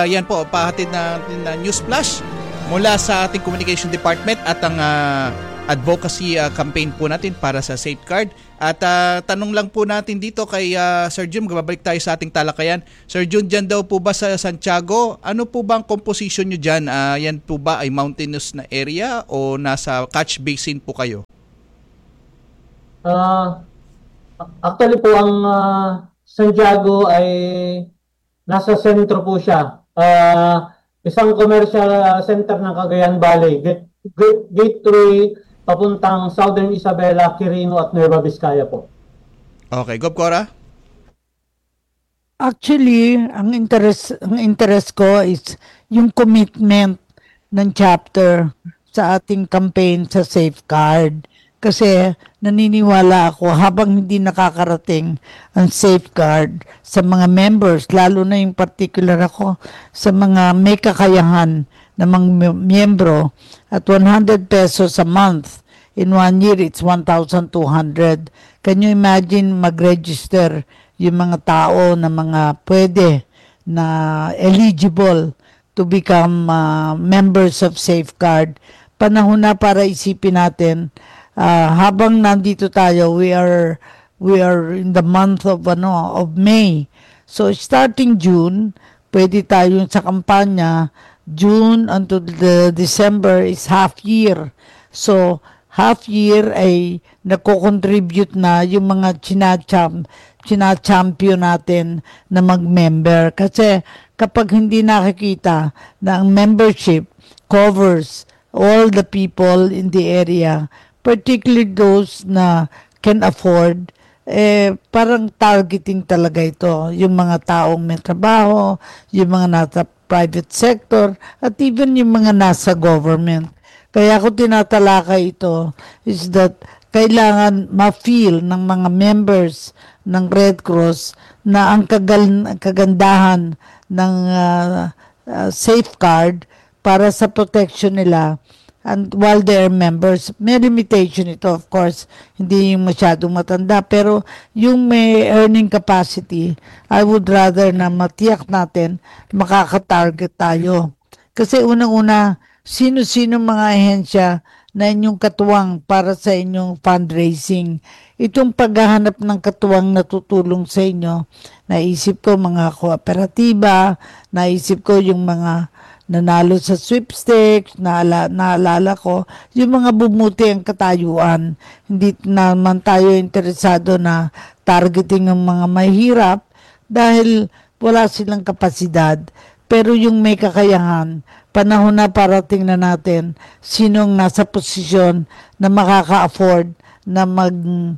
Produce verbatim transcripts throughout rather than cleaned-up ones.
Ayan po, pahatid na, na news flash mula sa ating communication department at ang uh, advocacy uh, campaign po natin para sa Safeguard. At uh, tanong lang po natin dito kay uh, Sir Jun, babalik tayo sa ating talakayan. Sir Jun, dyan daw po ba sa Santiago, ano po ba ang composition nyo dyan? Uh, yan po ba ay mountainous na area o nasa catch basin po kayo? Uh, actually po ang uh, Santiago ay nasa sentro po siya. Uh, isang commercial uh, center ng Cagayan Valley, Gate, Gate, Gateway papuntang Southern Isabela, Quirino at Nueva Vizcaya po. Okay, Gob Cora? Actually, ang interest, ang interest ko is yung commitment ng chapter sa ating campaign sa Safeguard. Kasi naniniwala ako habang hindi nakakarating ang Safeguard sa mga members, lalo na yung particular ako sa mga may kakayahan na mga miyembro at one hundred pesos a month. In one year, it's one thousand two hundred. Can you imagine mag-register yung mga tao na mga pwede na eligible to become uh, members of Safeguard? Panahon na para isipin natin. Uh, habang nandito tayo, we are we are in the month of ano of May. So starting June, pwede tayo sa kampanya. June until the December is half year. So half year ay nako-contribute na yung mga chinacham, chinachampion natin na mag-member. Kasi kapag hindi nakikita na ang membership covers all the people in the area, particularly those na can afford, eh, parang targeting talaga ito. Yung mga taong may trabaho, yung mga nasa private sector, at even yung mga nasa government. Kaya ako tinatalakay ito is that kailangan ma-feel ng mga members ng Red Cross na ang kagal- kagandahan ng uh, uh, Safeguard para sa protection nila. And while they are members, may limitation ito, of course, hindi yung masyadong matanda. Pero yung may earning capacity, I would rather na matiyak natin, makaka-target tayo. Kasi unang-una, sino-sino mga ahensya na inyong katuwang para sa inyong fundraising. Itong paghahanap ng katuwang na tutulong sa inyo, naisip ko mga kooperatiba, naisip ko yung mga nanalo sa sweepstakes, naala, naalala ko, yung mga bumuti ang katayuan. Hindi naman tayo interesado na targeting ang mga mahirap dahil wala silang kapasidad. Pero yung may kakayahan, panahon na para tingnan natin sinong nasa posisyon na makaka-afford na mag,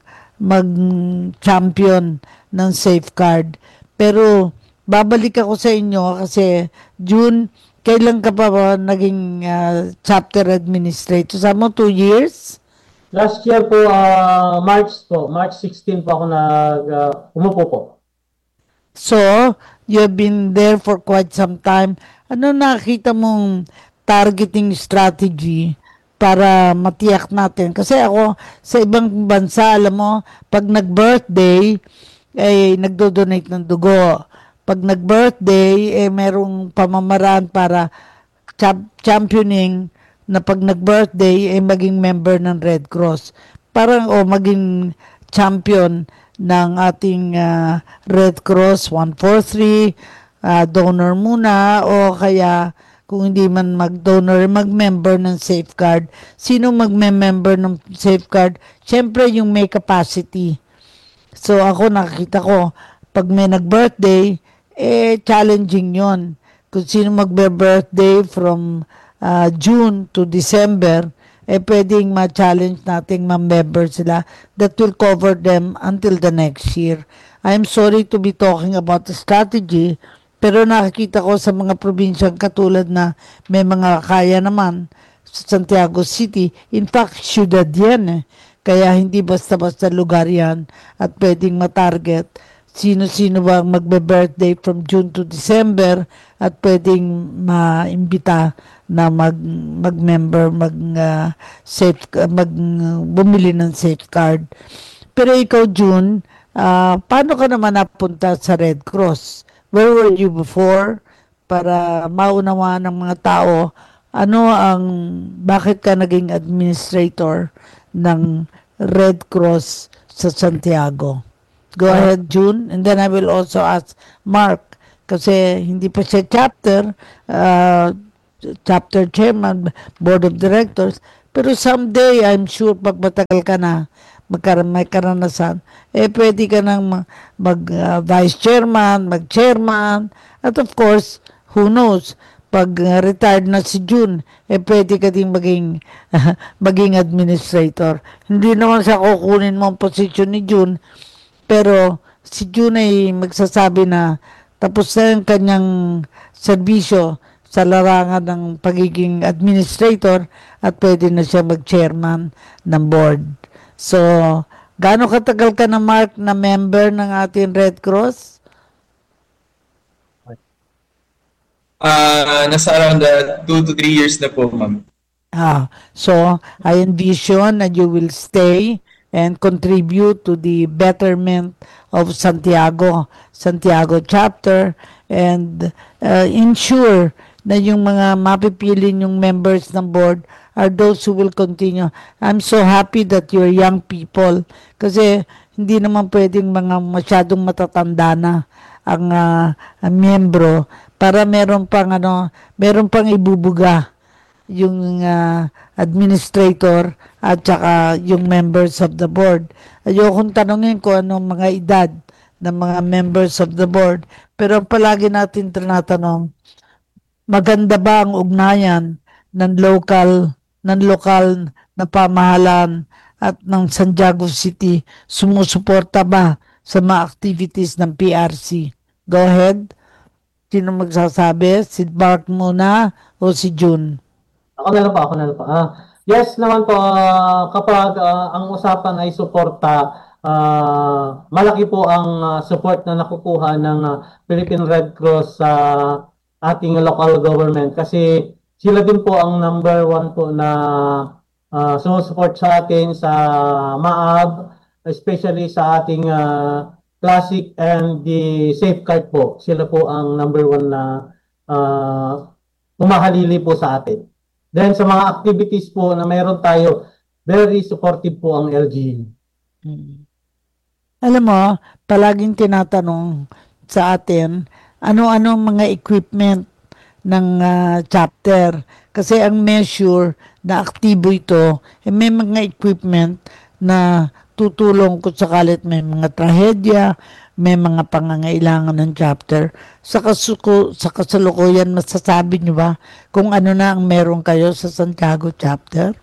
mag-champion ng Safeguard. Pero babalik ako sa inyo kasi June, kailan ka pa ba naging uh, chapter administrator? Sa mo, two years? Last year po, uh, March po, March sixteenth po ako nag, uh, umupo po. So, you've been there for quite some time. Ano nakita mong targeting strategy para matiyak natin? Kasi ako, sa ibang bansa, alam mo, pag nag-birthday, ay nagdo-donate ng dugo. Pag nag-birthday, eh, merong pamamaraan para championing na pag nag-birthday, eh, maging member ng Red Cross. Parang, o maging champion ng ating uh, Red Cross one forty-three, uh, donor muna, o kaya kung hindi man mag-donor, mag-member ng Safeguard. Sino mag-member ng Safeguard? Siyempre, yung may capacity. So, ako nakikita ko, pag may nag-birthday, eh, challenging yon. Kung sino magbe-birthday from uh, June to December, eh, pwedeng ma-challenge nating ma-member sila that will cover them until the next year. I'm sorry to be talking about the strategy, pero nakikita ko sa mga probinsyang katulad na may mga kaya naman sa Santiago City. In fact, syudad yan eh. Kaya hindi basta-basta lugar yan at pwedeng ma-target sino-sino ba magbe-birthday from June to December at pwedeng maimbita na mag mag-member, mag uh, safe mag uh, bumili ng Safeguard. Pero ikaw, June, uh, paano ka naman napunta sa Red Cross? Where were you before? para maunawaan ng mga tao ano ang, bakit ka naging administrator ng Red Cross sa Santiago. Go ahead, June. And then I will also ask Mark, kasi hindi pa siya chapter, uh, chapter chairman, board of directors, pero someday, I'm sure, pag matagal ka na, magkaroon, may karanasan, eh pwede ka nang mag uh, vice chairman, mag chairman, at of course, who knows, pag uh, retired na si June, eh pwede ka ding maging, uh, maging administrator. Hindi naman siya kukunin mo ang posisyon ni June, pero si June ay magsasabi na tapos na yung kanyang serbisyo sa larangan ng pagiging administrator at pwede na siya mag-chairman ng board. So, gaano katagal ka na, Mark, na member ng ating Red Cross? Uh, nasa around uh, two to three years na po, ma'am. Ah, so, I envision that you will stay and contribute to the betterment of Santiago, Santiago chapter, and uh, ensure na yung mga mapipili yung members ng board are those who will continue. I'm so happy that you're young people kasi hindi naman pwedeng mga masyadong matatanda na ang, uh, ang miyembro para meron pang ano, meron pang ibubuga yung uh, administrator at saka yung members of the board. Ayokong tanongin ko anong mga edad ng mga members of the board, pero palagi natin tinatanong, maganda ba ang ugnayan ng local, ng lokal na pamahalaan at ng Santiago City? Sumusuporta ba sa mga activities ng P R C? Go ahead. Sino magsasabi? Si Mark muna o si June? Ako na lang po, ako na lang po. Ah, yes naman po, ah, kapag ah, ang usapan ay suporta, ah, malaki po ang ah, support na nakukuha ng ah, Philippine Red Cross sa ating local government kasi sila din po ang number one po na uh, sumusupport sa atin sa M A A B, especially sa ating uh, Classic and the Safeguard po. Sila po ang number one na uh, humahalili po sa atin. Then sa mga activities po na mayroon tayo, very supportive po ang L G U. Hmm. Alam mo, palaging tinatanong sa atin, ano-ano mga equipment ng uh, chapter. Kasi ang measure na aktibo ito, eh, may mga equipment na tutulong kung sakalit may mga trahedya, may mga pangangailangan ng chapter. Sa, kasuko, sa kasalukuyan, masasabi nyo ba kung ano na ang meron kayo sa Santiago chapter?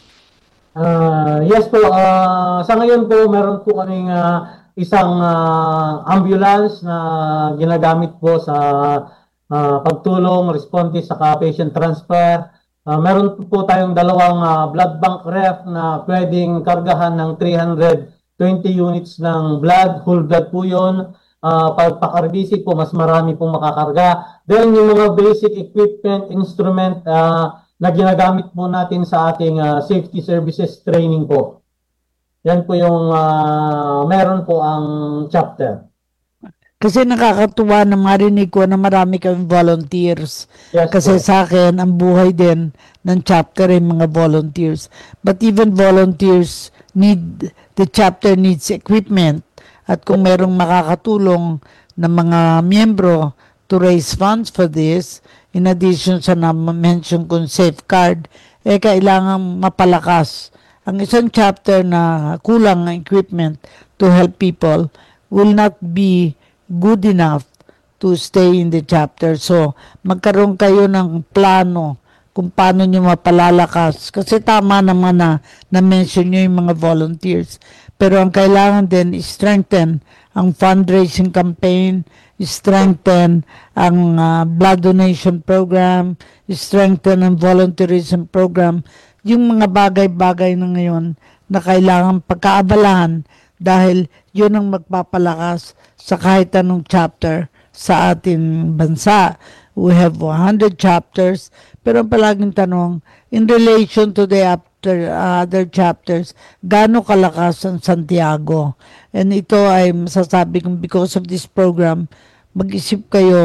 Uh, yes po, uh, sa ngayon po, meron po kaming uh, isang uh, ambulance na ginagamit po sa uh, pagtulong, response sa patient transfer. Uh, meron po tayong dalawang uh, blood bank ref na pwedeng kargahan ng three hundred twenty units ng blood, whole blood po yun. Uh, pag pa-R B C po, mas marami pong makakarga. Then yung mga basic equipment, instrument uh, na ginagamit po natin sa ating uh, safety services training po. Yan po yung uh, meron po ang chapter. Kasi nakakatuwa na marinig ko na marami kami volunteers. Yes, Kasi po. sa akin, ang buhay din ng chapter ay mga volunteers. But even volunteers need, the chapter needs equipment. At kung merong makakatulong na mga miyembro to raise funds for this, in addition sa na-mention kong safeguard, eh kailangan mapalakas. Ang isang chapter na kulang ng equipment to help people will not be good enough to stay in the chapter. So, magkaroon kayo ng plano kung paano nyo mapalalakas. Kasi tama naman na na-mention nyo yung mga volunteers. Pero ang kailangan din is strengthen ang fundraising campaign, strengthen ang uh, blood donation program, strengthen ang volunteerism program. Yung mga bagay-bagay na ngayon na kailangan pagkaabalahan dahil yun ang magpapalakas sa kahit anong chapter sa ating bansa. We have one hundred chapters, pero ang palaging tanong, in relation to the after, uh, other chapters, gaano kalakas ang Santiago? And ito ay masasabi kong because of this program, mag-isip kayo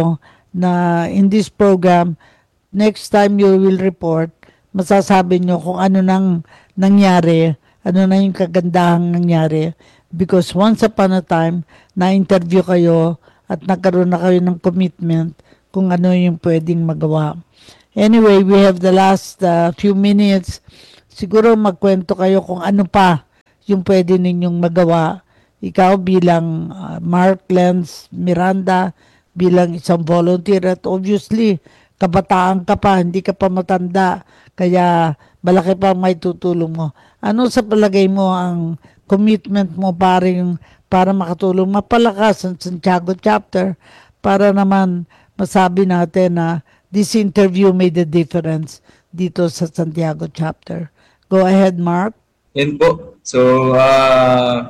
na in this program, next time you will report, masasabi nyo kung ano nang nangyari, ano na yung kagandahang nangyari. Because once upon a time, na-interview kayo at nagkaroon na kayo ng commitment kung ano yung pwedeng magawa. Anyway, we have the last uh, few minutes. Siguro magkwento kayo kung ano pa yung pwede ninyong magawa. Ikaw bilang uh, Mark Lenz Miranda, bilang isang volunteer at obviously, kabataan ka pa, hindi ka pa matanda, kaya malaki pa may tutulong mo. Ano sa palagay mo ang commitment mo paring para makatulong mapalakas ang Santiago chapter para naman masabi natin na this interview made a difference dito sa Santiago chapter? Go ahead, Mark. Yan po. So, uh,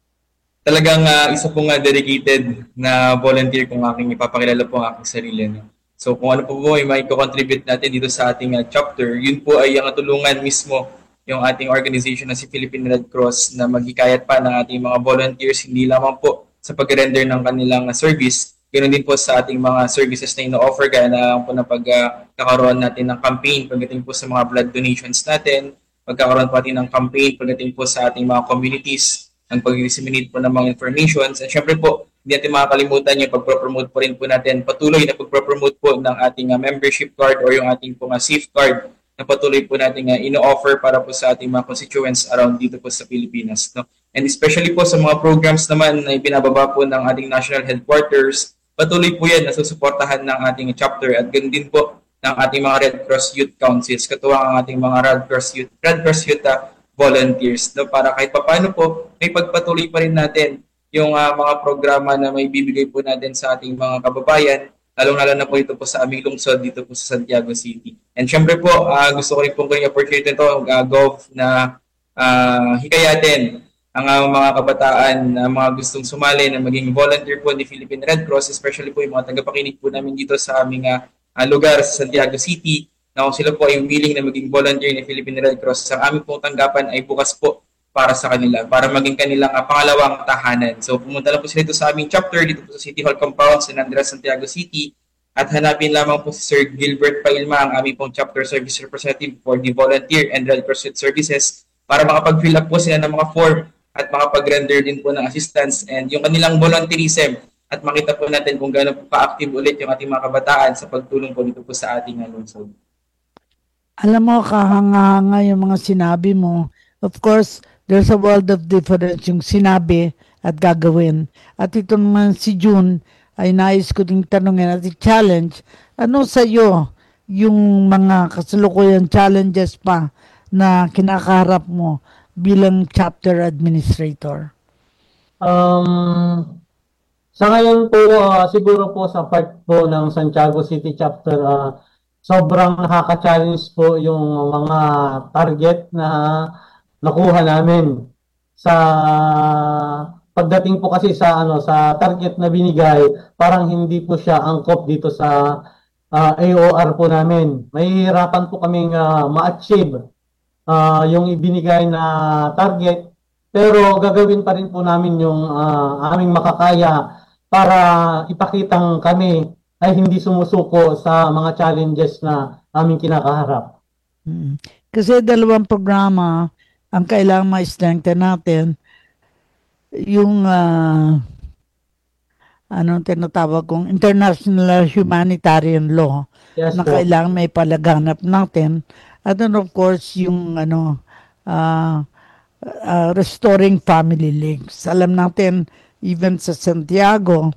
talagang uh, isa pong uh, dedicated na volunteer kung aking ipapakilala po ang aking sarili. No? So kung ano po po ay may contribute natin dito sa ating uh, chapter, yun po ay ang tulungan mismo yung ating organization na si Philippine Red Cross na maghikayat pa ng ating mga volunteers, hindi lamang po sa pag-render ng kanilang uh, service, ganoon din po sa ating mga services na ino-offer kaya na po na pagkakaroon uh, natin ng campaign pagdating po sa mga blood donations natin, pagkakaroon po natin ng campaign pagdating po sa ating mga communities, ang pag-disseminate po ng mga informations, and syempre po, hindi natin makakalimutan yung pag-promote po rin po natin, patuloy na pag-promote po ng ating uh, membership card or yung ating po uh, safe card na patuloy po natin uh, ino-offer para po sa ating mga constituents around dito po sa Pilipinas. No? And especially po sa mga programs naman na ibinababa po ng ating national headquarters, patuloy po yan na susuportahan ng ating chapter at ganoon din po ng ating mga Red Cross Youth Councils, katuwang ang ating mga Red Cross Youth, Red Cross Youth uh, volunteers. No? Para kahit paano po, may pagpatuloy pa rin natin yung uh, mga programa na may bibigay po natin sa ating mga kababayan, lalong-lalo na po ito po sa aming lungsod dito po sa Santiago City. And syempre po, uh, gusto ko rin pong kanyang opportunity ito, uh, Gov, na uh, hikayatin ang uh, mga kabataan na uh, mga gustong sumali na maging volunteer po ni Philippine Red Cross, especially po yung mga tagapakinig po namin dito sa aming uh, uh, lugar sa Santiago City, na kung sila po ay willing na maging volunteer ni Philippine Red Cross, ang aming pong tanggapan ay bukas po para sa kanila, para maging kanilang uh, pangalawang tahanan. So pumunta lang po sila dito sa aming chapter, dito po sa City Hall Compound, San Andres, Santiago City, at hanapin lamang po si Sir Gilbert Pailma, ang aming pong chapter service representative for the Volunteer and Red Cross Youth Services, para makapag-fill up po sila ng mga form at makapag-render din po ng assistance and yung kanilang volunteerism at makita po natin kung gaano po ka-active ulit yung ating mga kabataan sa pagtulong po dito po sa ating uh, lungsod. Alam mo, kahanga-hanga yung mga sinabi mo. Of course, there's a world of difference yung sinabi at gagawin. At ito naman si June ay nais ko ding tanungin at i-challenge. Ano sa iyo yung mga kasalukuyan challenges pa na kinakaharap mo bilang chapter administrator? Um, sa ngayon po, uh, siguro po sa part po ng Santiago City chapter, uh, sobrang nakaka-challenge po yung mga target na nakuha namin sa pagdating po kasi sa ano sa target na binigay, parang hindi po siya angkop dito sa uh, A O R po namin. Mahihirapan po kaming uh, ma-achieve uh, yung ibinigay na target, pero gagawin pa rin po namin yung uh, aming makakaya para ipakitang kami ay hindi sumusuko sa mga challenges na aming kinakaharap. Hmm. Kasi dalawang programa ang kailangan ma-strengthen natin, yung uh, anong tinatawag kong international humanitarian law, yes, na po, kailangan may palaganap natin. At then of course, yung ano, uh, uh, restoring family links. Alam natin, even sa Santiago,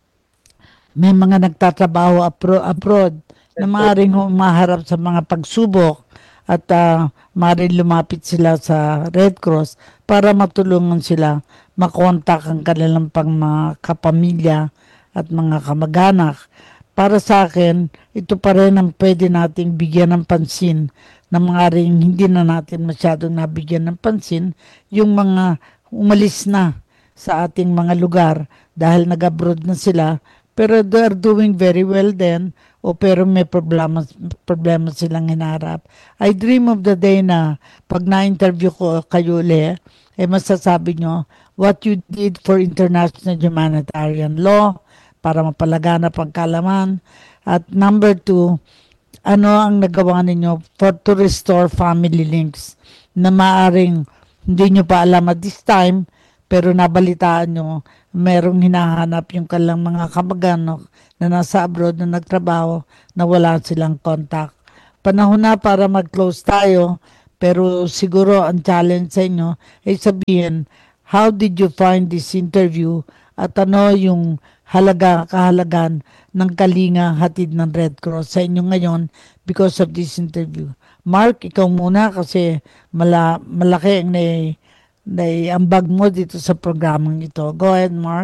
may mga nagtatrabaho abro- abroad na maaaring humaharap sa mga pagsubok at uh, maaaring lumapit sila sa Red Cross para matulungan sila makontak ang kanilang pang mga kapamilya at mga kamag-anak. Para sa akin, ito pa rin ang pwede nating bigyan ng pansin na maaaring hindi na natin masyadong nabigyan ng pansin, yung mga umalis na sa ating mga lugar dahil nag-abroad na sila, pero they're doing very well then, o pero may problema, problema silang hinarap. I dream of the day na pag na-interview ko kayo ulit, eh masasabi nyo what you did for international humanitarian law, para mapalaganap ang kaalaman. At number two, ano ang nagawa ninyo for to restore family links na maaring hindi nyo pa alam at this time, pero nabalitaan nyo, merong hinahanap yung kanilang mga kamag-anak na nasa abroad na nagtrabaho na wala silang contact. Panahon na para mag-close tayo, pero siguro ang challenge sa inyo ay sabihin, how did you find this interview at ano yung halaga, kahalagan ng kalinga hatid ng Red Cross sa inyo ngayon because of this interview. Mark, ikaw muna kasi mala, malaki ang nai, naiambag mo dito sa programang ito. Go ahead, Mark.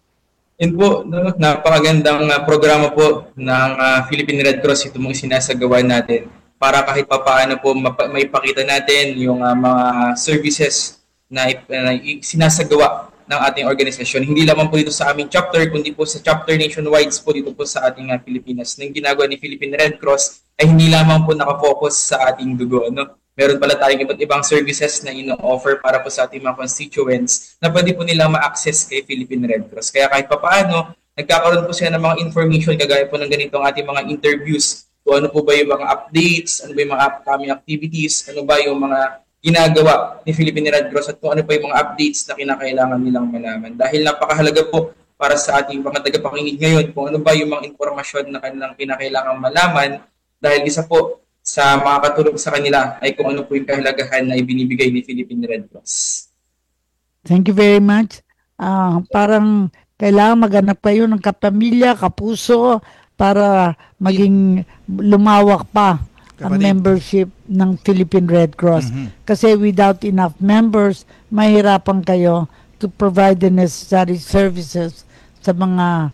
Yun po, no, napakagandang uh, programa po ng uh, Philippine Red Cross ito mong sinasagawa natin para kahit papaano po mapa- maipakita natin yung uh, mga services na, na sinasagawa ng ating organisasyon. Hindi lamang po dito sa aming chapter, kundi po sa chapter nationwide po dito po sa ating uh, Pilipinas. Nang ginagawa ni Philippine Red Cross ay hindi lamang po nakafocus sa ating dugo. Ano? Meron pala tayong iba't ibang services na ino-offer para po sa ating mga constituents na pwede po nila ma-access kay Philippine Red Cross. Kaya kahit papaano, nagkakaroon po sila ng mga information kagaya po ng ganitong ating mga interviews. Kung ano po ba yung mga updates, ano ba yung mga upcoming activities, ano ba yung mga ginagawa ni Philippine Red Cross at kung ano pa yung mga updates na kinakailangan nilang malaman. Dahil napakahalaga po para sa ating mga tagapakinig ngayon kung ano ba yung mga informasyon na kanilang kinakailangan malaman dahil isa po sa makakatulong sa kanila ay kung ano po yung kahalagahan na ibinibigay ni Philippine Red Cross. Thank you very much. Uh, parang kailangan maghanap kayo ng kapamilya, kapuso para maging lumawak pa ang membership ng Philippine Red Cross. Mm-hmm. Kasi without enough members, mahirapan kayo to provide the necessary services sa mga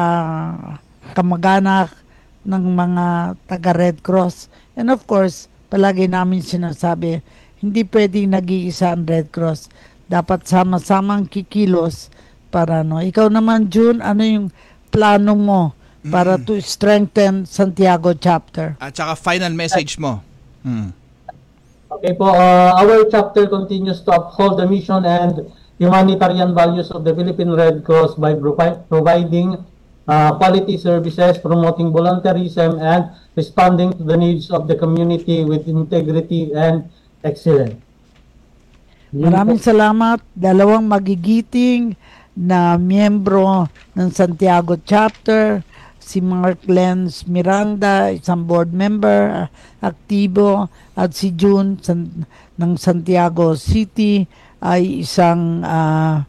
uh, kamag-anak ng mga taga-Red Cross. And of course, palagi namin sinasabi, hindi pwedeng nag-iisa ang Red Cross. Dapat sama-samang kikilos para no. Ikaw naman, June, ano yung plano mo para to strengthen Santiago chapter? At saka final message mo. Mm. Okay po, uh, our chapter continues to uphold the mission and humanitarian values of the Philippine Red Cross by provi- providing uh, quality services, promoting volunteerism, and responding to the needs of the community with integrity and excellence. Maraming salamat. Dalawang magigiting na miyembro ng Santiago chapter, si Mark Lenz Miranda, isang board member, aktibo, at si June san, ng Santiago City ay isang uh,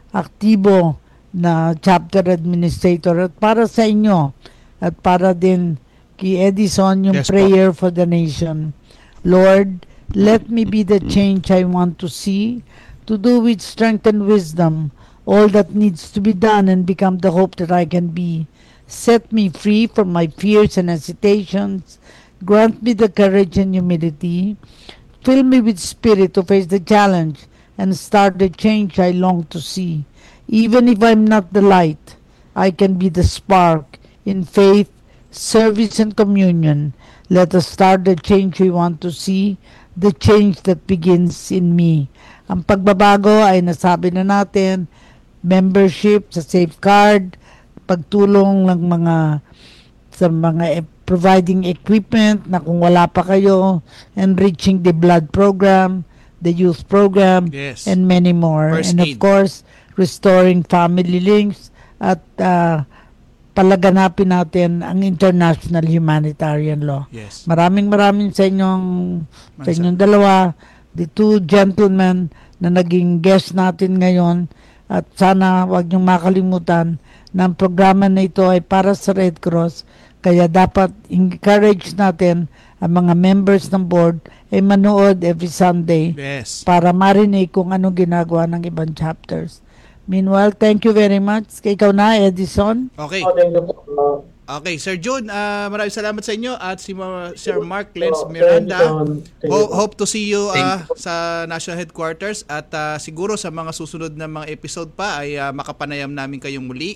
aktibo na chapter administrator. At para sa inyo, at para din kay Edison, yung yes, prayer po for the nation. Lord, let me be the change I want to see, to do with strength and wisdom all that needs to be done and become the hope that I can be. Set me free from my fears and hesitations. Grant me the courage and humility. Fill me with spirit to face the challenge and start the change I long to see. Even if I'm not the light, I can be the spark in faith, service, and communion. Let us start the change we want to see, the change that begins in me. Ang pagbabago ay nasabi na natin, membership sa Safeguard, pagtulong ng mga sa mga e- providing equipment na kung wala pa kayo, enriching the blood program, the youth program, yes, and many more. First and aid. Of course, restoring family links at uh, palaganapin natin ang international humanitarian law. Yes. Maraming maraming sa inyong sa inyong dalawa, the two gentlemen na naging guest natin ngayon, at sana wag niyong makalimutan na ang programa na ito ay para sa Red Cross, kaya dapat encourage natin ang mga members ng board ay manood every Sunday, yes, para marinig kung anong ginagawa ng ibang chapters. Meanwhile, thank you very much. Ikaw na, Edison. Okay. Oh, thank you po. Okay, Sir June, uh, maraming salamat sa inyo at si uh, Sir Mark Lenz Miranda. Ho- hope to see you uh, sa National Headquarters at uh, siguro sa mga susunod na mga episode pa ay uh, makapanayam namin kayong muli.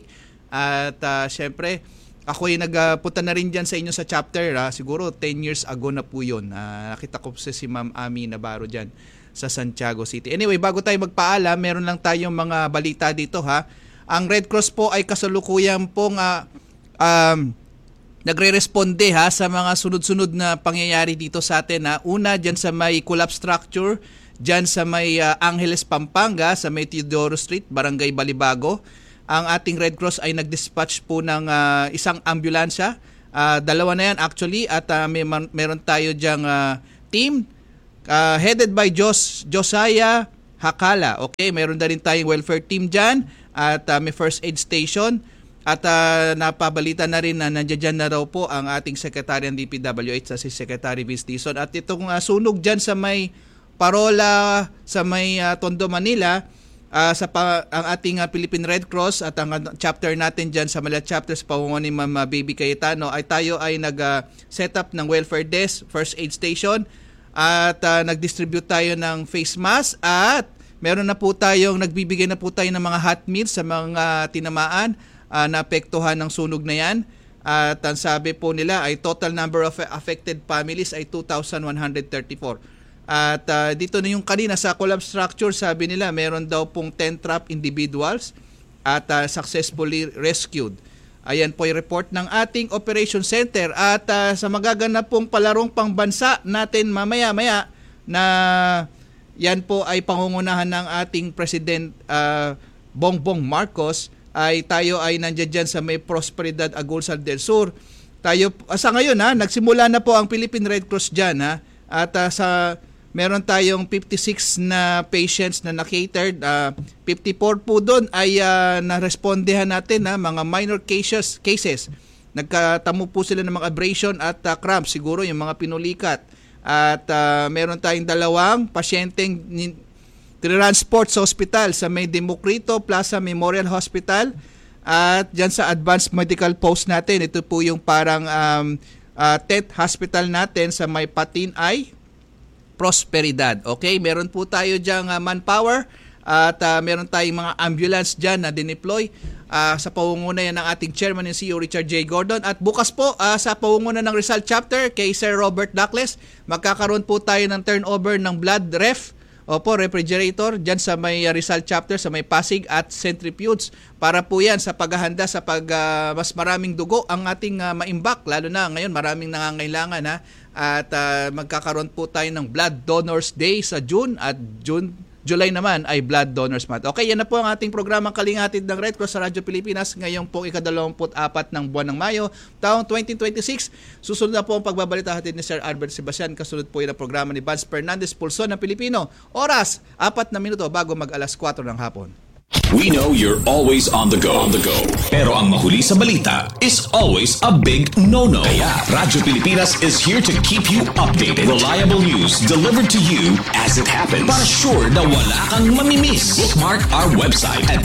At uh, syempre, ako ay nagpunta na rin dyan sa inyo sa chapter. Uh, siguro ten years ago na po yun. Uh, nakita ko si, si Ma'am Ami Navarro dyan sa Santiago City. Anyway, bago tayo magpaalam, meron lang tayong mga balita dito ha. ang Red Cross po ay kasalukuyan pong uh, um, nagre-responde ha sa mga sunod-sunod na pangyayari dito sa atin. Ha. Una, dyan sa may collapse structure, dyan sa may uh, Angeles, Pampanga, sa may Teodoro Street, Barangay Balibago. Ang ating Red Cross ay nag-dispatch po ng uh, isang ambulansya. Uh, dalawa na yan actually at uh, may man, meron tayo dyang uh, team uh, headed by Jos, Josiah Hakala. Okay, meron na rin tayong welfare team dyan at uh, may first aid station at uh, napabalita na rin na nandiyan na raw po ang ating Secretary ng D P W H sa si Secretary Vince Dizon. At itong uh, sunog dyan sa may Parola, sa may uh, Tondo, Manila, uh, sa pa, ang ating uh, Philippine Red Cross at ang uh, chapter natin dyan sa Malaya chapter sa pamumuno ni Ma'am Baby Cayetano ay tayo ay nag-set uh, up ng welfare desk, first aid station at uh, nag-distribute tayo ng face mask at meron na po tayong nagbibigay na po tayo ng mga hot meals sa mga tinamaan uh, na apektuhan ng sunog na yan. At ang sabi po nila ay total number of affected families ay two thousand one hundred thirty-four. At uh, dito na yung kanina sa collapse structure, sabi nila meron daw pong ten trapped individuals at uh, successfully rescued. Ayan po yung report ng ating Operation Center at uh, sa magaganap pong palarong pangbansa natin mamaya-maya na yan po ay pangungunahan ng ating President uh, Bongbong Marcos ay tayo ay nandiyan dyan sa may Prosperidad Agulsal del Sur. Tayo, uh, sa ngayon ha, nagsimula na po ang Philippine Red Cross dyan ha at uh, sa meron tayong fifty-six na patients na na-catered. Uh, fifty-four po doon ay uh, na-respondehan natin, ha, mga minor cases. cases. Nagkatamo po sila ng mga abrasion at uh, cramps, siguro yung mga pinulikat. At uh, meron tayong dalawang pasyenteng transport sa hospital sa may Democrito Plaza Memorial Hospital at dyan sa Advanced Medical Post natin. Ito po yung parang um, uh, Tet Hospital natin sa may Patinay, Prosperidad. Okay, meron po tayo diyang uh, manpower at uh, meron tayong mga ambulance dyan na dineploy uh, sa pangunguna yan ng ating Chairman and C E O Richard J. Gordon. At bukas po uh, sa pangunguna ng Rizal Chapter kay Sir Robert Dacles, magkakaroon po tayo ng turnover ng blood ref, opo, refrigerator dyan sa may uh, Rizal Chapter, sa may Pasig at centrifuges para po yan sa paghahanda sa pag uh, mas maraming dugo ang ating uh, maimbak, lalo na ngayon maraming nangangailangan ha. At uh, magkakaroon po tayo ng Blood Donors Day sa June at June, July naman ay Blood Donors Month. Okay, yan na po ang ating programang Kalingatid ng Red Cross sa Radyo Pilipinas ngayong po ikadalawamput apat ng buwan ng Mayo, taong twenty twenty-six. Susunod na po ang pagbabalita hatid ni Sir Albert Sebastian. Kasunod po yan ang programa ni Vance Fernandez, Pulso ng Pilipino. Oras, apat na minuto bago mag alas kwatro ng hapon. We know you're always on the go. On the go. Pero ang mahuli sa balita is always a big no-no. Kaya Radyo Pilipinas is here to keep you updated. Reliable news delivered to you as it happens. Para sure na wala kang mamimiss. Bookmark our website at